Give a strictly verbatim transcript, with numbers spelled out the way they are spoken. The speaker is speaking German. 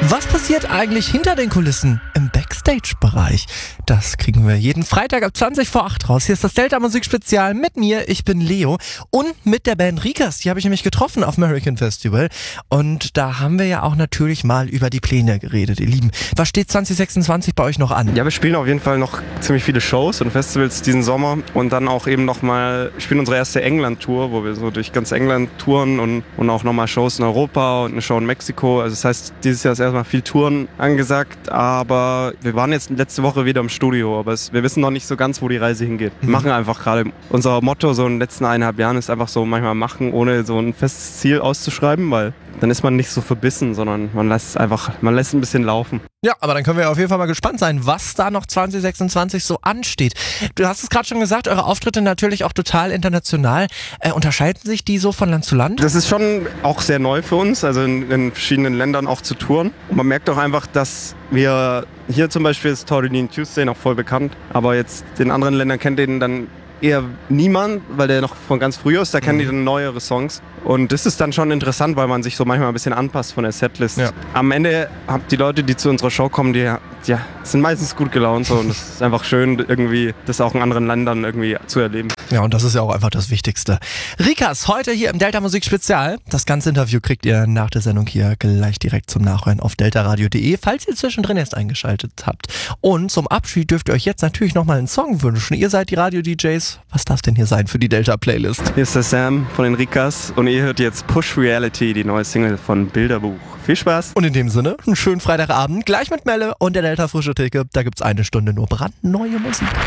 Was passiert eigentlich hinter den Kulissen im Backstage-Bereich? Das kriegen wir jeden Freitag ab zwanzig vor acht raus. Hier ist das Delta Musik Spezial mit mir, ich bin Leo, und mit der Band Rikas. Die habe ich nämlich getroffen auf American Festival. Und da haben wir ja auch natürlich mal über die Pläne geredet, ihr Lieben. Was steht zwanzig sechsundzwanzig bei euch noch an? Ja, wir spielen auf jeden Fall noch ziemlich viele Shows und Festivals diesen Sommer. Und dann auch eben nochmal, wir spielen unsere erste England-Tour, wo wir so durch ganz England touren und, und auch nochmal Shows in Europa und eine Show in Mexiko. Also das heißt, dieses Jahr ist erstmal viel Touren angesagt, aber wir waren jetzt letzte Woche wieder im Studio, aber es, wir wissen noch nicht so ganz, wo die Reise hingeht. Wir machen einfach gerade, unser Motto so in den letzten eineinhalb Jahren ist einfach so manchmal machen, ohne so ein festes Ziel auszuschreiben, weil dann ist man nicht so verbissen, sondern man lässt einfach, man lässt ein bisschen laufen. Ja, aber dann können wir auf jeden Fall mal gespannt sein, was da noch zwanzig sechsundzwanzig so ansteht. Du hast es gerade schon gesagt, eure Auftritte natürlich auch total international. Äh, unterscheiden sich die so von Land zu Land? Das ist schon auch sehr neu für uns, also in, in verschiedenen Ländern auch zu touren. Und man merkt auch einfach, dass wir, hier zum Beispiel ist Torinin Tuesday noch voll bekannt, aber jetzt in anderen Ländern kennt den dann eher niemand, weil der noch von ganz früh ist, da kennen die dann neuere Songs. Und das ist dann schon interessant, weil man sich so manchmal ein bisschen anpasst von der Setlist. Ja. Am Ende habt die Leute, die zu unserer Show kommen, die ja, sind meistens gut gelaunt so, und es ist einfach schön, irgendwie das auch in anderen Ländern irgendwie zu erleben. Ja, und das ist ja auch einfach das Wichtigste. Rikas, heute hier im Delta Musik Spezial. Das ganze Interview kriegt ihr nach der Sendung hier gleich direkt zum Nachhören auf deltaradio punkt de, falls ihr zwischendrin erst eingeschaltet habt. Und zum Abschied dürft ihr euch jetzt natürlich nochmal einen Song wünschen. Ihr seid die Radio-D Js. Was darf denn hier sein für die Delta-Playlist? Hier ist der Sam von den Rikas und ihr hört jetzt Push Reality, die neue Single von Bilderbuch. Viel Spaß! Und in dem Sinne, einen schönen Freitagabend, gleich mit Melle und der Delta Frische Theke. Da gibt's eine Stunde nur brandneue Musik.